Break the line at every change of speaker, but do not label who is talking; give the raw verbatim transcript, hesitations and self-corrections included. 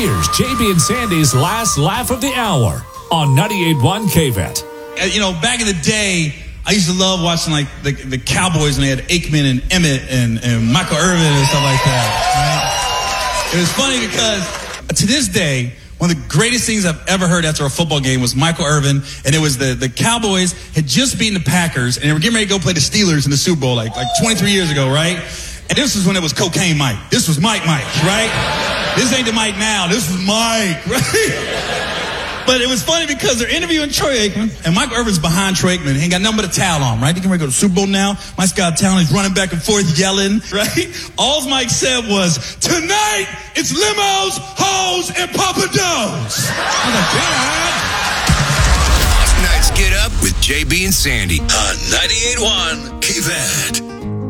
Here's J B and Sandy's last laugh of the hour on ninety-eight point one K V A T.
Uh, you know, back in the day, I used to love watching like the, the Cowboys, and they had Aikman and Emmett and, and Michael Irvin and stuff like that. Right? It was funny because to this day, one of the greatest things I've ever heard after a football game was Michael Irvin, and it was the, the Cowboys had just beaten the Packers, and they were getting ready to go play the Steelers in the Super Bowl like, like twenty-three years ago, right? And this was when it was Cocaine Mike. This was Mike Mike, right? This ain't the Mike now. This was Mike, right? But it was funny because they're interviewing Troy Aikman, and Michael Irvin's behind Troy Aikman. He ain't got nothing but a towel on, right? He can ready to go to the Super Bowl now. Mike's got a towel. He's running back and forth yelling, right? All Mike said was, tonight it's limos, hoes, and Papa Do's. I was like, God.
Tonight's Get Up with J B and Sandy on ninety-eight point one K V A T.